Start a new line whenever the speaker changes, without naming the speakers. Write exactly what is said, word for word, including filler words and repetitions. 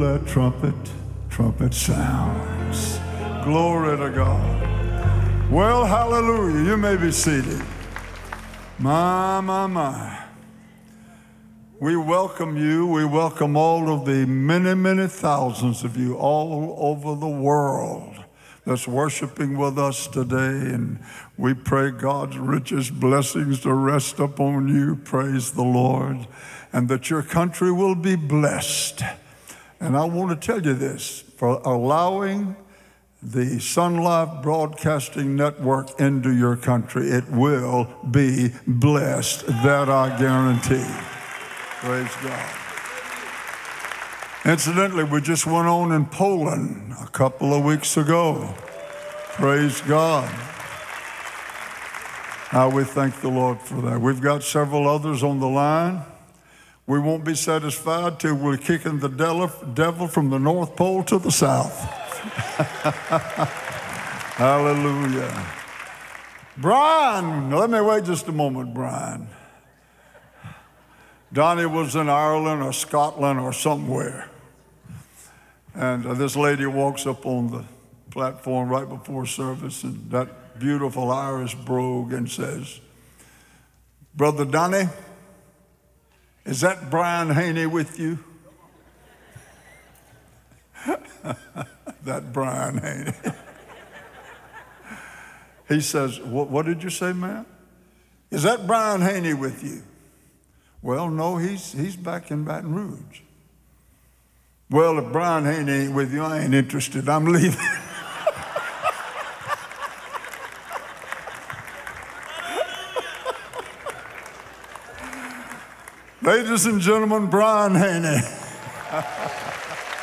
let trumpet, trumpet sounds. Glory to God. Well, hallelujah. You may be seated. My, my, my. We welcome you. We welcome all of the many, many thousands of you all over the world that's worshiping with us today. And we pray God's richest blessings to rest upon you. Praise the Lord. And that your country will be blessed. And I want to tell you this, for allowing the Sun Life Broadcasting Network into your country, it will be blessed. That I guarantee. Praise God. Incidentally, we just went on in Poland a couple of weeks ago. Praise God. Now we thank the Lord for that. We've got several others on the line. We won't be satisfied till we're kicking the devil from the North Pole to the South. Hallelujah. Brian, let me wait just a moment, Brian. Donnie was in Ireland or Scotland or somewhere. And uh, this lady walks up on the platform right before service, and that beautiful Irish brogue, and says, "Brother Donnie, is that Brian Haney with you?" That Brian Haney. He says, what, what did you say, ma'am? Is that Brian Haney with you? Well, no, he's he's back in Baton Rouge. Well, if Brian Haney ain't with you, I ain't interested. I'm leaving. Ladies and gentlemen, Brian Haney.